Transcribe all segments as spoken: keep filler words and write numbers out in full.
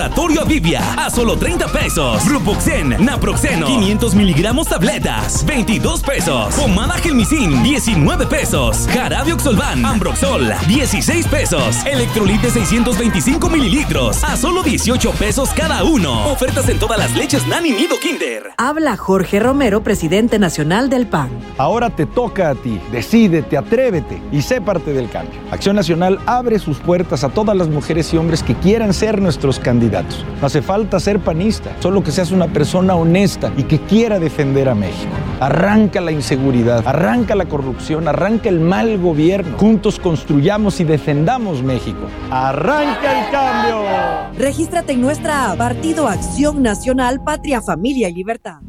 Laboratorio Avivia a solo treinta pesos. Brupoxen, Naproxeno, quinientos miligramos tabletas, veintidós pesos. Pomada Gelmicin, diecinueve pesos. Jarabe Oxolvan, Ambroxol, dieciséis pesos. Electrolit de seiscientos veinticinco mililitros a solo dieciocho pesos cada uno. Ofertas en todas las leches Nani Nido Kinder. Habla Jorge Romero, presidente nacional del P A N. Ahora te toca a ti. Decídete, atrévete y sé parte del cambio. Acción Nacional abre sus puertas a todas las mujeres y hombres que quieran ser nuestros candidatos. No hace falta ser panista, solo que seas una persona honesta y que quiera defender a México. Arranca la inseguridad, arranca la corrupción, arranca el mal gobierno. Juntos construyamos y defendamos México. ¡Arranca el cambio! Regístrate en nuestra app Partido Acción Nacional, Patria, Familia y Libertad.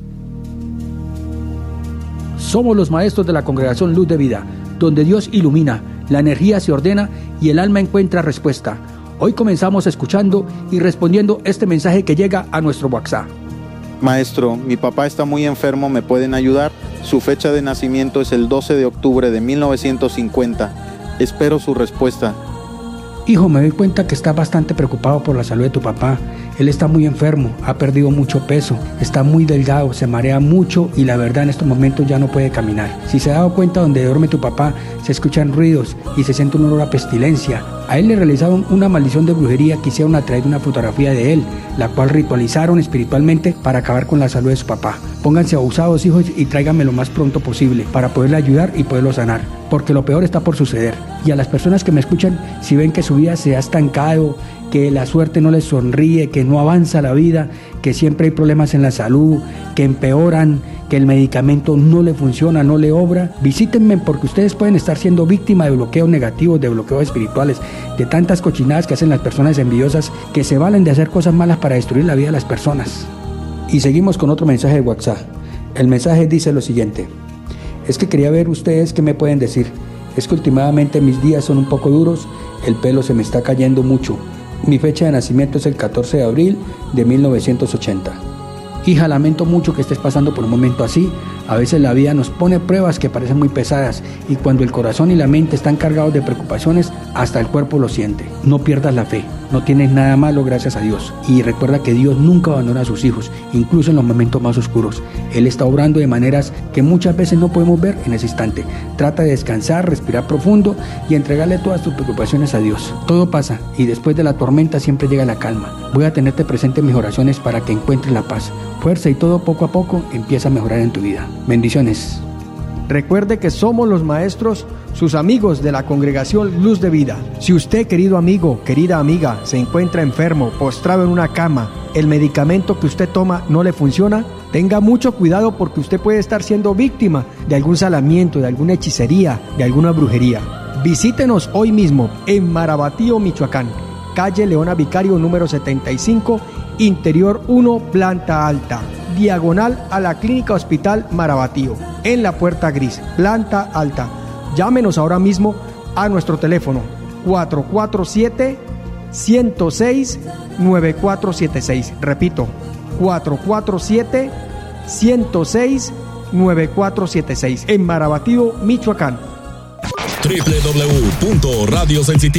Somos los maestros de la Congregación Luz de Vida, donde Dios ilumina, la energía se ordena y el alma encuentra respuesta. Hoy comenzamos escuchando y respondiendo este mensaje que llega a nuestro WhatsApp. Maestro, mi papá está muy enfermo, ¿me pueden ayudar? Su fecha de nacimiento es el doce de octubre de mil novecientos cincuenta. Espero su respuesta. Hijo, me doy cuenta que estás bastante preocupado por la salud de tu papá. Él está muy enfermo, ha perdido mucho peso, está muy delgado, se marea mucho y la verdad en estos momentos ya no puede caminar. Si se ha dado cuenta, donde duerme tu papá se escuchan ruidos y se siente un olor a pestilencia. A él le realizaron una maldición de brujería que hicieron a través de una fotografía de él, la cual ritualizaron espiritualmente para acabar con la salud de su papá. Pónganse abusados, hijos, y tráiganme lo más pronto posible para poderle ayudar y poderlo sanar, porque lo peor está por suceder. Y a las personas que me escuchan, si ven que su vida se ha estancado, que la suerte no les sonríe, que no avanza la vida, que siempre hay problemas en la salud, que empeoran, que el medicamento no le funciona, no le obra, visítenme, porque ustedes pueden estar siendo víctimas de bloqueos negativos, de bloqueos espirituales, de tantas cochinadas que hacen las personas envidiosas que se valen de hacer cosas malas para destruir la vida de las personas. Y seguimos con otro mensaje de WhatsApp. El mensaje dice lo siguiente: es que quería ver ustedes qué me pueden decir. Es que últimamente mis días son un poco duros, el pelo se me está cayendo mucho. Mi fecha de nacimiento es el catorce de abril de mil novecientos ochenta. Hija, lamento mucho que estés pasando por un momento así. A veces la vida nos pone pruebas que parecen muy pesadas y cuando el corazón y la mente están cargados de preocupaciones, hasta el cuerpo lo siente. No pierdas la fe, no tienes nada malo, gracias a Dios. Y recuerda que Dios nunca abandona a sus hijos, incluso en los momentos más oscuros. Él está obrando de maneras que muchas veces no podemos ver en ese instante. Trata de descansar, respirar profundo y entregarle todas tus preocupaciones a Dios. Todo pasa y después de la tormenta siempre llega la calma. Voy a tenerte presente en mis oraciones para que encuentres la paz, fuerza y todo poco a poco empieza a mejorar en tu vida. Bendiciones. Recuerde que somos los maestros, sus amigos de la Congregación Luz de Vida. Si usted, querido amigo, querida amiga, se encuentra enfermo, postrado en una cama, el medicamento que usted toma no le funciona, tenga mucho cuidado porque usted puede estar siendo víctima de algún salamiento, de alguna hechicería, de alguna brujería. Visítenos hoy mismo en Marabatío, Michoacán, calle Leona Vicario número setenta y cinco, interior uno, planta alta, diagonal a la Clínica Hospital Marabatío, en la puerta gris, planta alta. Llámenos ahora mismo a nuestro teléfono cuatro cuatro siete, uno cero seis, nueve cuatro siete seis. Repito, cuatro cuatro siete, uno cero seis, nueve cuatro siete seis, en Marabatío, Michoacán. doble u doble u doble u punto radio sensitiva